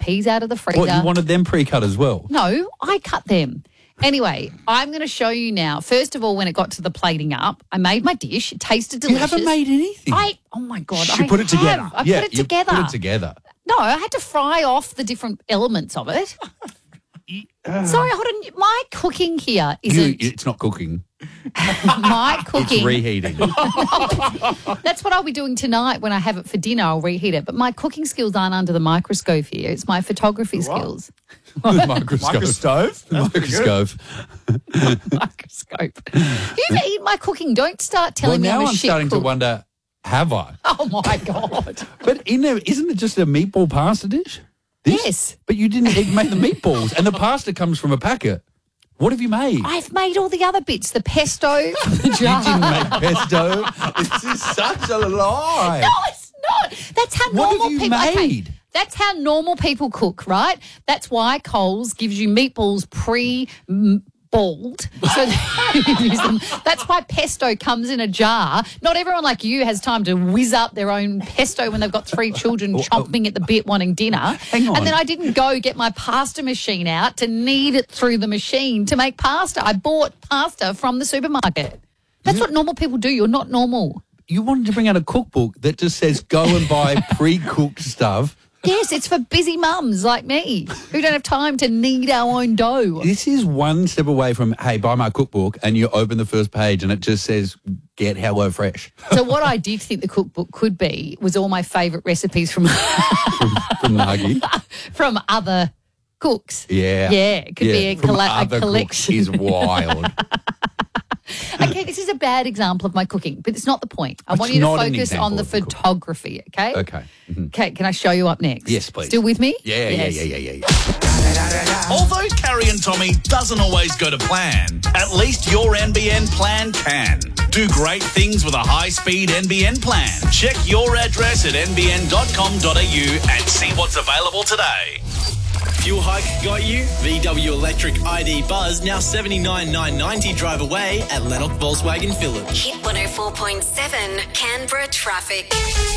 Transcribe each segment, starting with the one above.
peas out of the freezer. What, you wanted them pre-cut as well? No, I cut them. Anyway, I'm going to show you now. First of all, when it got to the plating up, I made my dish. It tasted delicious. You haven't made anything. Oh, my God. You put it together. I put it together. Put it together. No, I had to fry off the different elements of it. Sorry, hold on. My cooking here isn't... It's not cooking. My cooking... It's reheating. That's what I'll be doing tonight when I have it for dinner. I'll reheat it. But my cooking skills aren't under the microscope here. It's my photography skills. Microscope. Microscope? Microscope. Microscope. You've eaten my cooking. Don't start telling me I'm a shit starting cook. to wonder, have I? Oh, my God. But in there, isn't it just a meatball pasta dish? Yes. But you didn't even make the meatballs, and the pasta comes from a packet. What have you made? I've made all the other bits, the pesto, the You didn't make pesto. This is such a lie. No, it's not. That's how What normal have you people made? Okay, that's how normal people cook, right? That's why Coles gives you meatballs pre-balled. So you use them. That's why pesto comes in a jar. Not everyone like you has time to whiz up their own pesto when they've got 3 children chomping at the bit wanting dinner. Hang on. And then I didn't go get my pasta machine out to knead it through the machine to make pasta. I bought pasta from the supermarket. That's what normal people do. You're not normal. You wanted to bring out a cookbook that just says go and buy pre-cooked stuff. Yes, it's for busy mums like me who don't have time to knead our own dough. This is one step away from, hey, buy my cookbook, and you open the first page and it just says, get Hello Fresh. So what I did think the cookbook could be was all my favourite recipes from From Nuggie. from other cooks. Yeah. Yeah, it could be a From other collection. cooks is wild. Okay, this is a bad example of my cooking, but it's not the point. I It's want you to not an focus example on the of the cooking. photography, okay? Okay. Mhm. Okay, can I show you up next? Yes, please. Still with me? Yeah. Although Carrie and Tommy doesn't always go to plan, at least your NBN plan can. Do great things with a high-speed NBN plan. Check your address at nbn.com.au and see what's available today. Fuel hike got you? VW Electric ID Buzz now $79,990 drive away at Lennox Volkswagen Phillip. Hit 104.7 Canberra traffic.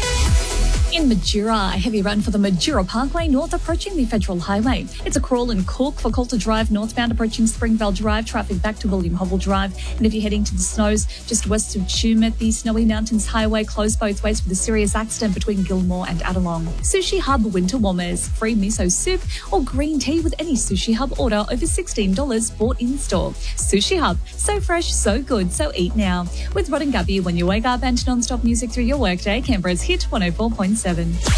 In Majura, a heavy run for the Majura Parkway north approaching the Federal Highway. It's a crawl and cork for Coulter Drive northbound approaching Springvale Drive, traffic back to William Hobble Drive. And if you're heading to the snows just west of Tumut, the Snowy Mountains Highway closed both ways with a serious accident between Gilmore and Adelong. Sushi Hub Winter Warmers, free miso soup or green tea with any Sushi Hub order over $16 bought in store. Sushi Hub, so fresh, so good, so eat now. With Rod and Gabby when you wake up and non-stop music through your workday, Canberra's Hit 104.7.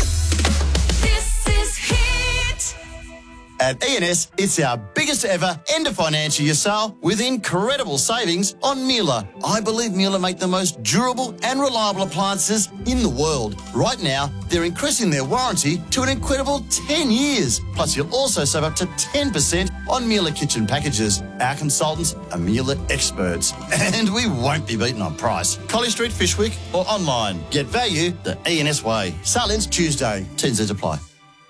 This is Hit. At E&S, it's our biggest ever end of financial year sale with incredible savings on Miele. I believe Miele make the most durable and reliable appliances in the world. Right now, they're increasing their warranty to an incredible 10 years. Plus, you'll also save up to 10% on Miele kitchen packages. Our consultants are Miele experts, and we won't be beaten on price. Collie Street, Fishwick, or online. Get value the E&S way. Sale ends Tuesday. T&Cs apply.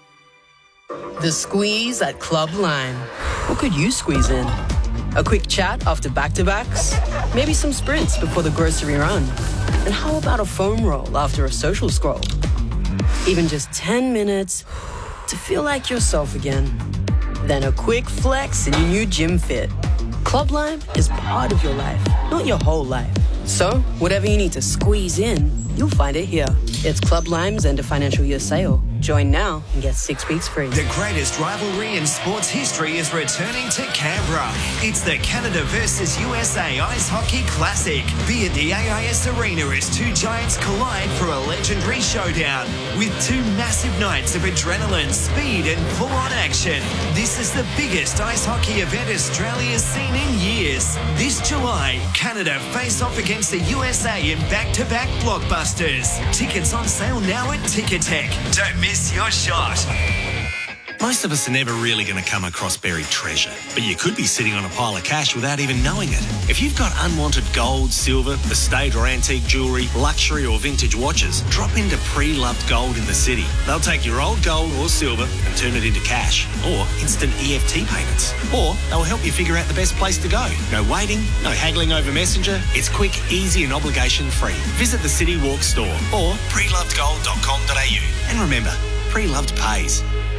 The squeeze at Club Lime. What could you squeeze in? A quick chat after back-to-backs? Maybe some sprints before the grocery run? And how about a foam roll after a social scroll? Even just 10 minutes to feel like yourself again. Then a quick flex in your new gym fit. Club Lime is part of your life, not your whole life. So, whatever you need to squeeze in, you'll find it here. It's Club Lime's end of financial year sale. Join now and get 6 weeks free. The greatest rivalry in sports history is returning to Canberra. It's the Canada versus USA Ice Hockey Classic. Be at the AIS Arena as two giants collide for a legendary showdown. With 2 massive nights of adrenaline, speed and full-on action. This is the biggest ice hockey event Australia's seen in years. This July, Canada face off against the USA in back-to-back blockbusters. Tickets on sale now at Ticketek. Don't miss your shot. Most of us are never really going to come across buried treasure, but you could be sitting on a pile of cash without even knowing it. If you've got unwanted gold, silver, estate or antique jewellery, luxury or vintage watches, drop into Pre-Loved Gold in the city. They'll take your old gold or silver and turn it into cash or instant EFT payments. Or they'll help you figure out the best place to go. No waiting, no haggling over Messenger. It's quick, easy and obligation-free. Visit the City Walk store or prelovedgold.com.au. And remember, Pre-Loved pays.